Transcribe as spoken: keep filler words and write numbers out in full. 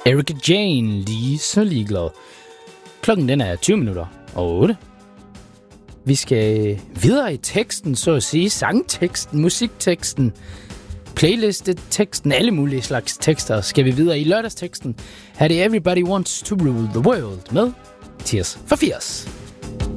Erika Jane, lige så ligeglad. Klokken den er tyve minutter og otte. Vi skal videre i teksten, så at sige. Sangteksten, musikteksten, playlisteteksten, alle mulige slags tekster skal vi videre i lørdagsteksten. Her er det Everybody Wants to Rule the World med Tears for Fears.